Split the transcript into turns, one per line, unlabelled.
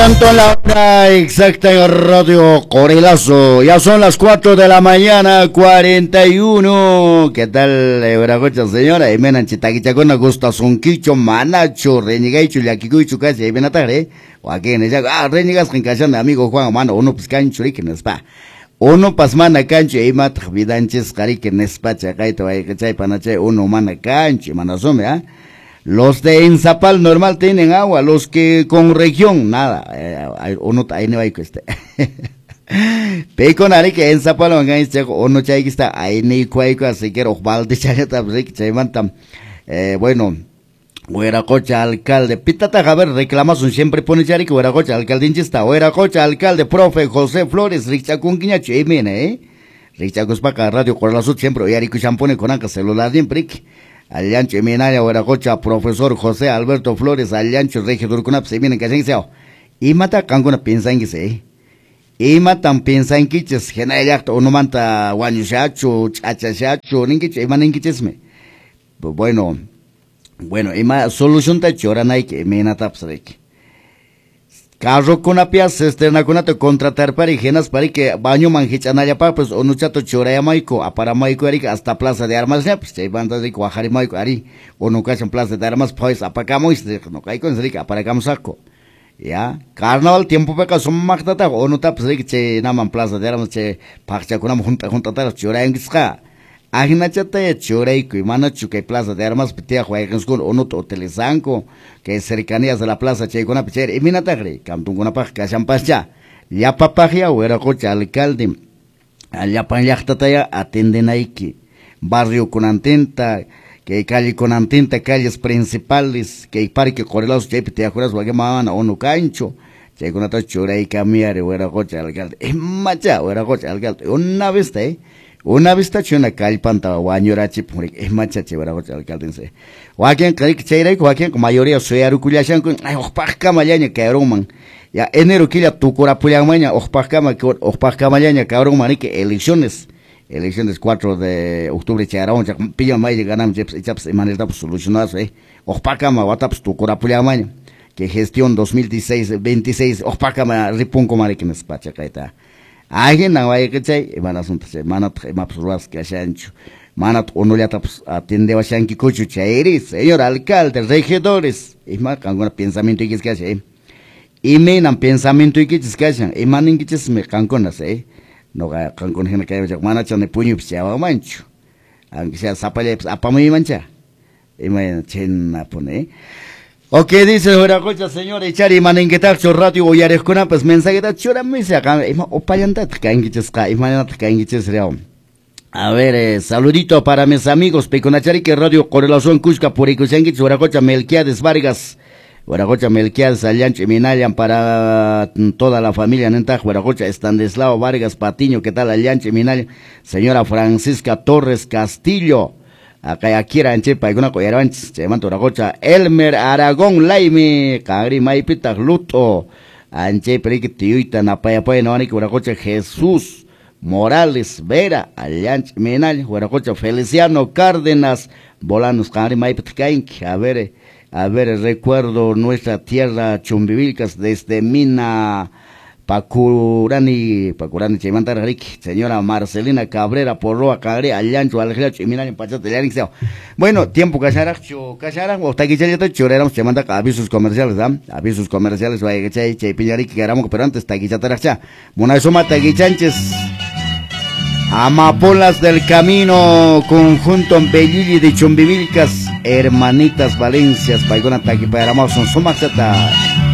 tanto en la hora exacta en Radio Corelazo. Ya son las 4 de la mañana, 41. ¿Qué tal, Bragocha, señora? Y menan chitaquichacona gusta sonquicho, manacho, reñigaicho, yaquicuicho, casi, y venatare. O aquí en ella, reñigas con cachán de amigo Juan, mano, uno pues cancho, y que no es pa. Uno pasmana cancho, y mat, vidanches, cari, que no es pa, chacaito, ay, que chay, panache, uno mana cancho, manasome, ¿ah? Los de Enzapal normal tienen agua, los que con región, nada, uno ahí no hay que esté. Pecon ari que Enzapal van a estar, uno chay que está ahí ni cuaico, así que ojbal de chayata, chaymantam, bueno, Hueracocha alcalde, pitata a ver, reclamación siempre pone chari que Hueracocha alcalde inchista, Hueracocha alcalde, profe José Flores, Richacun Quiñacho, Richacus Paca, Radio Corelazo siempre, y arico champone con anca celular de prick. Allancho Minaria Hueracocha, profesor José Alberto Flores, Allancho regidor Cunap, se vienen que se han y mata canguna piensa en que se y matan piensa en que es general uno manta guanyushacho, chachashacho, ninquiche, y man me bueno, y más solución ta chora naike, mena tapsrek. Carro con apias externa con te contratar parejenas para que baño manjichanaya pa pues onu chato choraya maico a para maico ari hasta plaza de armas ya pues banda de cuajari maico ari onu cachan plaza de armas pues apacamos no kai con rica para saco ya carnaval tiempo peca son magtata onu tap che naman plaza de armas che pacha con junta tar choraya ngisqa agina chata ya choray que mana chuque plaza de armas pitea juegan con uno hotelizanco que es cercanías de la plaza che con picher y mina tagre cantun con pa cachampascha ya papagia Hueracocha alcalde allá pan yachtata ya atenden aiki barrio con antenta que calle con antenta calles principales que parque Corelazo che pitea juegas guague mana uno cancho che con ata choray camiar Hueracocha alcalde es macha Hueracocha alcalde una vista chuna calpanta guañorachi purik es machache Hueracocha alcaldense waken karik cheirai waken mayoría soy arukulashan con ay ospaka mañana cabrón ya enero kila tu cora pulang mañana ospaka mañana cabrón man que elecciones 4 de octubre charaon ya pilla mai de ganam chaps manera solucionadas ospaka ma wataps tu cora pulang mañana que gestión 2016-26 ospaka ma ripunko man que nos pacha kaita alguien no vaya que chay, manat mapsuras que achancho, manat onoliata atende a shanki cochu chairis, señor alcalde, regidores, y más con pensamiento y que es que hace, y menan pensamiento y que es que hacen, y manin que es me canconas, no cancon gente que haya manachan de puño se llama mancho, aunque sea zapale, apamay mancha, y me chen a poner. Ok, dice Hueracocha, señor, echari manenguetacho radio oyares con pues mensaje de chora misa acá, opayantat caingichesca, imanat caingiches real. A ver, saludito para mis amigos, Peconachari que radio Corelazo en Cusca, por Icusengich, Hueracocha Melquiades Vargas, Hueracocha Melquiades Allancho y Minalian para toda la familia Nenta, Hueracocha Estanislao Vargas Patiño, ¿qué tal Allancho y Minalian? Señora Francisca Torres Castillo. Acá aquí era en Chepa, una coyaranch, se llama Hueracocha, Elmer Aragón Laime, Cagri Maipita Luto, Anche Periquitiuita, Napaya no ni Hueracocha Jesús Morales Vera, Allanch Menal, Hueracocha Feliciano Cárdenas, Bolanos, Cagri Maipita Cainc, a ver, recuerdo nuestra tierra Chumbivilcas desde Mina. Pacurani, Chimanta Rick, señora Marcelina Cabrera, Porroa, Cagre, Allancho, Algelacho, y mira en Pachate de Arixeo. Bueno, tiempo, Cacharacho, o Taquichayeta, Choreramos, Chimanta, avisos comerciales, avisos comerciales, vaya que chay, Piñaric, que éramos, pero antes Taquichataracha, Monazoma, Taquichanches, Amapolas del Camino, conjunto Bellili de Chumbivilcas, Hermanitas Valencias, Paigona, Taqui, para Ramón, son Sumaxata.